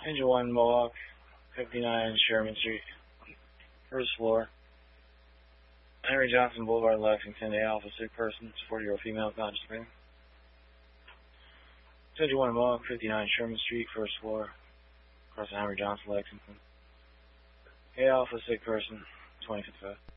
Engine 1 Mohawk, 59 Sherman Street, first floor. Henry Johnson Boulevard, Lexington, A Alpha, sick person, 40-year-old female, conscious man. Engine 1 Mohawk, 59 Sherman Street, first floor, across Henry Johnson, Lexington. A Alpha, sick person, 2055.